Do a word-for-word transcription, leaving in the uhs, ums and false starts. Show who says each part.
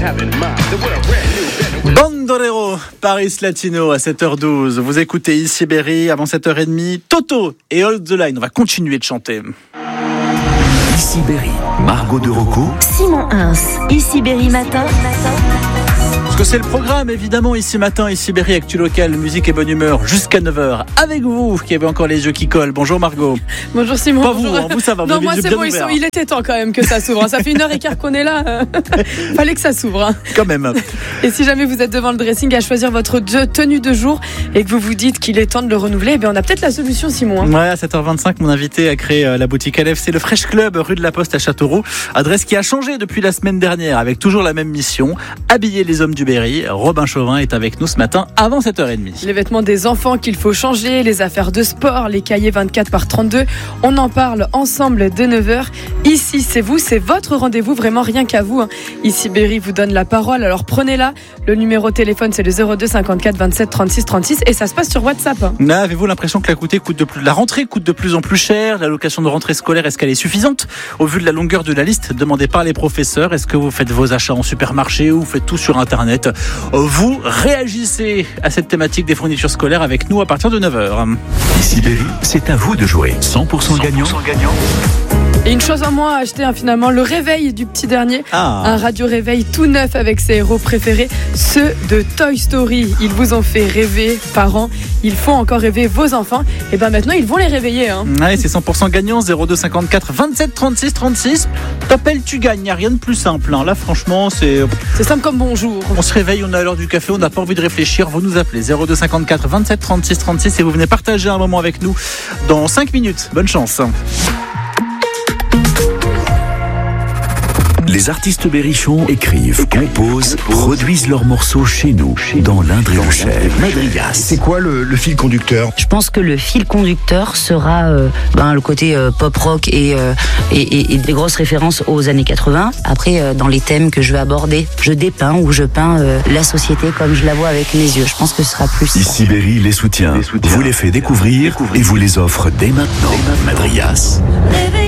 Speaker 1: Bandolero, Paris Latino à sept heures douze. Vous écoutez ici Berry avant sept heures trente. Toto et Hold the Line. On va continuer de chanter.
Speaker 2: Ici Berry, Margot de Rocco,
Speaker 3: Simon Hins, ici Berry matin.
Speaker 1: Parce que c'est le programme, évidemment, ici matin, ici Berry, actu local, musique et bonne humeur, jusqu'à neuf heures. Avec vous, qui avez encore les yeux qui collent. Bonjour Margot.
Speaker 4: Bonjour Simon.
Speaker 1: Pas
Speaker 4: bonjour.
Speaker 1: vous, hein, vous ça va.
Speaker 4: Non,
Speaker 1: vous
Speaker 4: moi c'est bon, ils sont, il était temps quand même que ça s'ouvre. Ça fait une heure et quart qu'on est là. Fallait que ça s'ouvre. Hein.
Speaker 1: Quand même.
Speaker 4: Et si jamais vous êtes devant le dressing à choisir votre tenue de jour et que vous vous dites qu'il est temps de le renouveler, eh bien on a peut-être la solution, Simon. Hein.
Speaker 1: Ouais, à sept heures vingt-cinq, mon invité a créé la boutique L F C, le Fresh Club, rue de la Poste à Châteauroux. Adresse qui a changé depuis la semaine dernière, avec toujours la même mission, habiller les hommes du Berry. Robin Chauvin est avec nous ce matin avant sept heures trente.
Speaker 4: Les vêtements des enfants qu'il faut changer, les affaires de sport, les cahiers vingt-quatre par trente-deux. On en parle ensemble dès neuf heures. Ici, c'est vous, c'est votre rendez-vous, vraiment rien qu'à vous. Hein. Ici, Berry vous donne la parole, alors prenez-la. Le numéro de téléphone, c'est le zéro deux cinquante-quatre vingt-sept trente-six trente-six et ça se passe sur WhatsApp. Hein.
Speaker 1: Là, avez-vous l'impression que la, coûtée coûte de plus... la rentrée coûte de plus en plus cher? L'allocation de rentrée scolaire, est-ce qu'elle est suffisante? Au vu de la longueur de la liste demandée par les professeurs, est-ce que vous faites vos achats en supermarché ou vous faites tout sur Internet? Vous réagissez à cette thématique des fournitures scolaires avec nous à partir de neuf heures.
Speaker 2: Ici Berry, c'est à vous de jouer. cent pour cent gagnant.
Speaker 4: Et une chose en moins à acheter, hein, finalement, le réveil du petit dernier.
Speaker 1: Ah.
Speaker 4: Un radio réveil tout neuf avec ses héros préférés, ceux de Toy Story. Ils vous ont fait rêver, parents. Ils font encore rêver vos enfants. Et bien maintenant, ils vont les réveiller. Hein.
Speaker 1: Ouais, c'est cent pour cent gagnant, zéro deux cinquante-quatre vingt-sept trente-six trente-six. T'appelles, tu gagnes, il n'y a rien de plus simple. Hein. Là, franchement, c'est...
Speaker 4: C'est simple comme bonjour.
Speaker 1: On se réveille, on est à l'heure du café, on n'a pas envie de réfléchir. Vous nous appelez zéro deux cinquante-quatre vingt-sept trente-six trente-six et vous venez partager un moment avec nous dans cinq minutes. Bonne chance.
Speaker 2: Les artistes berrichons écrivent, composent, produisent leurs morceaux chez nous, dans l'Indre-et-Lochère. Madrigas.
Speaker 5: C'est quoi le, le fil conducteur?
Speaker 6: Je pense que le fil conducteur sera euh, ben, le côté euh, pop-rock et, euh, et, et, et des grosses références aux années quatre-vingts. Après, euh, dans les thèmes que je vais aborder, je dépeins ou je peins euh, la société comme je la vois avec mes yeux. Je pense que ce sera plus...
Speaker 2: Ici Berry les soutient, vous les fait découvrir et vous les offre dès maintenant. Madrigas.